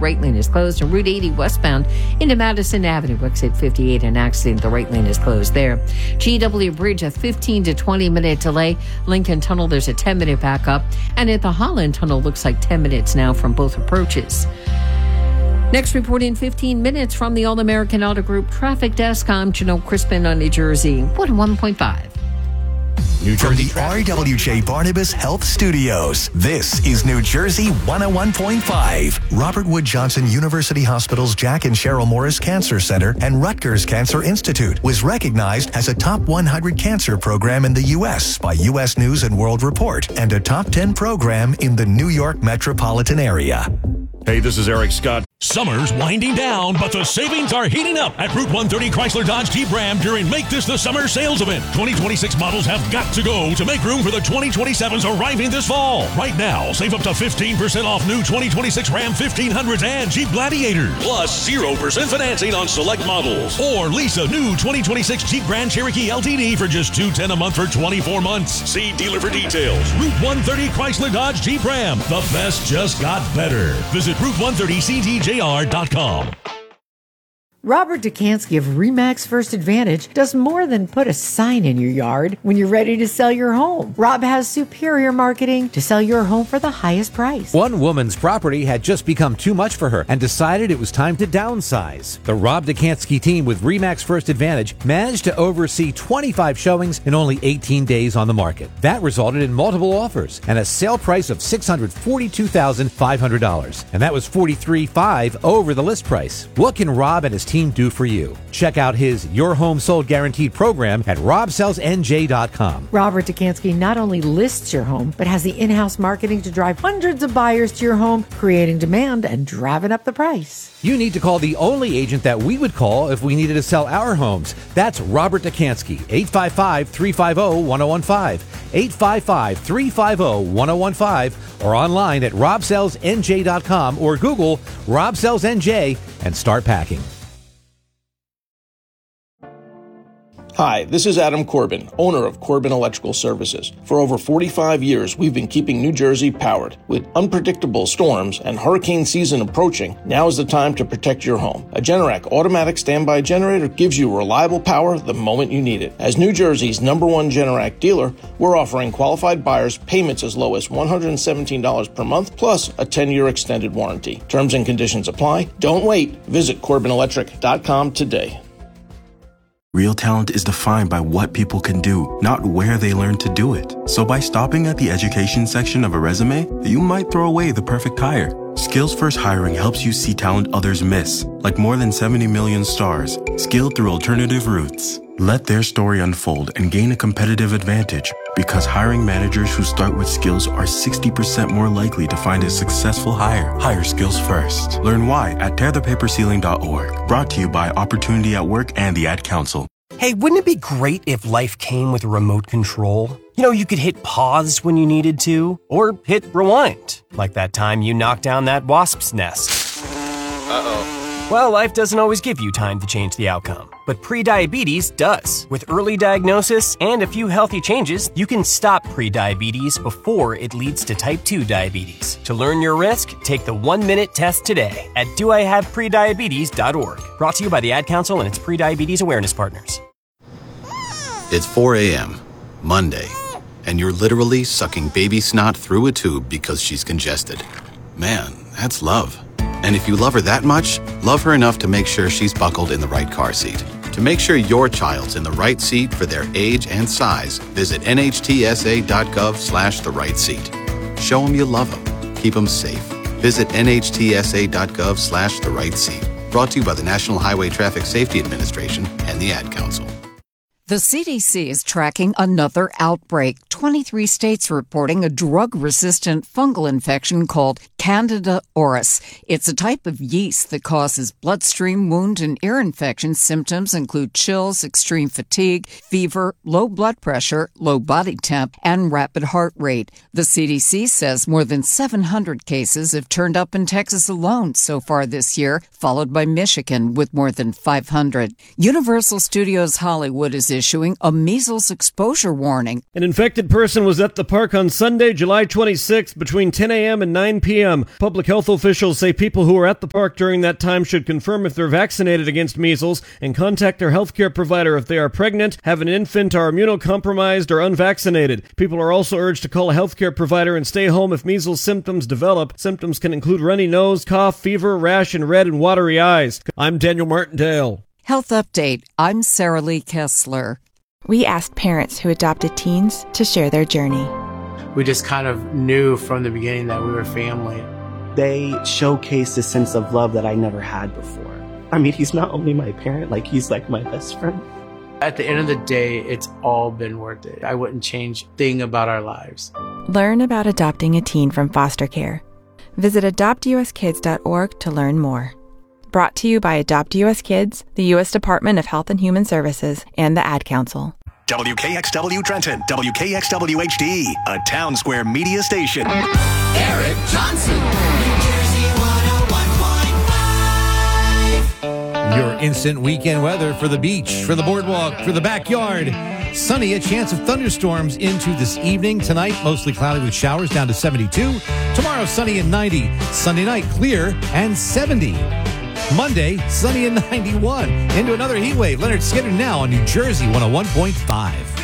right lane is closed. And Route 80 westbound into Madison Avenue, exit 58, an accident. The right lane is closed there. GW Bridge, a 15 to 20 minute delay. Lincoln Tunnel, there's a 10-minute backup. And at the Holland Tunnel, looks like 10 minutes now from both approaches. Next report in 15 minutes from the All-American Auto Group Traffic Desk. I'm Janelle Crispin on New Jersey 101.5. From the RWJ Barnabas Health Studios, this is New Jersey 101.5. Robert Wood Johnson University Hospital's Jack and Cheryl Morris Cancer Center and Rutgers Cancer Institute was recognized as a top 100 cancer program in the U.S. by U.S. News and World Report and a top 10 program in the New York metropolitan area. Hey, this is Eric Scott. Summer's winding down, but the savings are heating up at Route 130 Chrysler Dodge Jeep Ram during Make This the Summer sales event. 2026 models have got to go to make room for the 2027s arriving this fall. Right now, save up to 15% off new 2026 Ram 1500s and Jeep Gladiators. Plus 0% financing on select models. Or lease a new 2026 Jeep Grand Cherokee LTD for just $210 a month for 24 months. See dealer for details. Route 130 Chrysler Dodge Jeep Ram. The best just got better. Visit Route130CDJR.com. Robert Dukansky of RE/MAX First Advantage does more than put a sign in your yard when you're ready to sell your home. Rob has superior marketing to sell your home for the highest price. One woman's property had just become too much for her and decided it was time to downsize. The Rob Dukansky team with RE/MAX First Advantage managed to oversee 25 showings in only 18 days on the market. That resulted in multiple offers and a sale price of $642,500. And that was $43,500 over the list price. What can Rob and his team do for you? Check out his Your Home Sold Guaranteed program at robsellsnj.com. Robert Dukansky not only lists your home, but has the in-house marketing to drive hundreds of buyers to your home, creating demand and driving up the price. You need to call the only agent that we would call if we needed to sell our homes. That's Robert Dukansky, 855-350-1015, 855-350-1015, or online at robsellsnj.com or Google Rob Sells NJ and start packing. Hi, this is Adam Corbin, owner of Corbin Electrical Services. For over 45 years, we've been keeping New Jersey powered. With unpredictable storms and hurricane season approaching, now is the time to protect your home. A Generac automatic standby generator gives you reliable power the moment you need it. As New Jersey's #1 Generac dealer, we're offering qualified buyers payments as low as $117 per month, plus a 10-year extended warranty. Terms and conditions apply. Don't wait. Visit CorbinElectric.com today. Real talent is defined by what people can do, not where they learn to do it. So by stopping at the education section of a resume, you might throw away the perfect hire. Skills First Hiring helps you see talent others miss, like more than 70 million stars, skilled through alternative routes. Let their story unfold and gain a competitive advantage, because hiring managers who start with skills are 60% more likely to find a successful hire. Hire skills first. Learn why at tearthepaperceiling.org. Brought to you by Opportunity at Work and the Ad Council. Hey, wouldn't it be great if life came with a remote control? You know, you could hit pause when you needed to, or hit rewind, like that time you knocked down that wasp's nest. Uh-oh. Well, life doesn't always give you time to change the outcome, but prediabetes does. With early diagnosis and a few healthy changes, you can stop prediabetes before it leads to type 2 diabetes. To learn your risk, take the 1-minute test today at doihaveprediabetes.org. Brought to you by the Ad Council and its prediabetes awareness partners. It's 4 a.m., Monday, and you're literally sucking baby snot through a tube because she's congested. Man, that's love. And if you love her that much, love her enough to make sure she's buckled in the right car seat. To make sure your child's in the right seat for their age and size, visit nhtsa.gov/the right seat. Show them you love them. Keep them safe. Visit nhtsa.gov/the right seat. Brought to you by the National Highway Traffic Safety Administration and the Ad Council. The CDC is tracking another outbreak. 23 states reporting a drug-resistant fungal infection called Candida auris. It's a type of yeast that causes bloodstream, wound, and ear infection. Symptoms include chills, extreme fatigue, fever, low blood pressure, low body temp, and rapid heart rate. The CDC says more than 700 cases have turned up in Texas alone so far this year, followed by Michigan with more than 500. Universal Studios Hollywood is issuing a measles exposure warning. An infected person was at the park on Sunday, July 26th, between 10 a.m. and 9 p.m. Public health officials say people who are at the park during that time should confirm if they're vaccinated against measles and contact their healthcare provider if they are pregnant, have an infant, are immunocompromised, or unvaccinated. People are also urged to call a healthcare provider and stay home if measles symptoms develop. Symptoms can include runny nose, cough, fever, rash, and red and watery eyes. I'm Daniel Martindale. Health Update. I'm Sarah Lee Kessler. We asked parents who adopted teens to share their journey. We just kind of knew from the beginning that we were family. They showcased a sense of love that I never had before. I mean, he's not only my parent, he's like my best friend. At the end of the day, it's all been worth it. I wouldn't change a thing about our lives. Learn about adopting a teen from foster care. Visit adoptuskids.org to learn more. Brought to you by Adopt US Kids, the U.S. Department of Health and Human Services, and the Ad Council. WKXW Trenton, WKXW HD, a Town Square media station. Eric Johnson, New Jersey 101.5. Your instant weekend weather for the beach, for the boardwalk, for the backyard. Sunny, a chance of thunderstorms into this evening. Tonight, mostly cloudy with showers down to 72. Tomorrow, sunny and 90. Sunday night, clear and 70. Monday, sunny and 91. Into another heat wave. Leonard Skinner now on New Jersey 101.5.